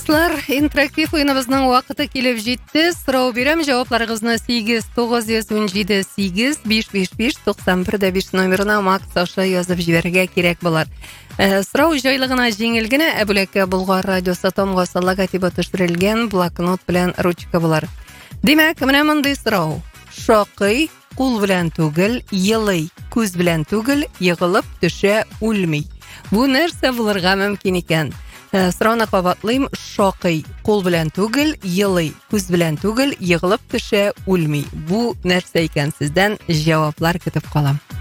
Достар, интерактив ойыныбызның вақыты келіп жетті. Сұрау берем, жауапларыңызны 8-917-555-91-5 номерына максаша yazып жіберге керек болар. Сұрау жайлығына жеңілгені Әбулекке Бұлғар радиосы томға логотипі түштірілген блокнот білән ручка болар. Демәк, менә мындай сұрау. Шоқый, қул білән түгіл, елый, көз білән түгіл, йығылып төшә үлмей. Бу нәрсә булырга мөмкин икән? Сұрауны қабатлыйм. Шоқый, қол білән түгіл, елый, көз білән түгіл, йығылып төшә үлмей. Бу нәрсә икән? Сездән җаваплар көтеп калам.